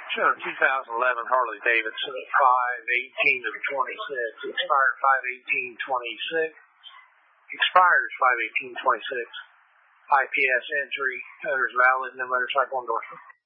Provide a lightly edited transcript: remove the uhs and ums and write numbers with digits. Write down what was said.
Sure, 2011 Harley Davidson at 5/18 of 26. Expired 5/18/26. Expires 5/18/26. IPS entry. Owner's valid. No motorcycle endorsement.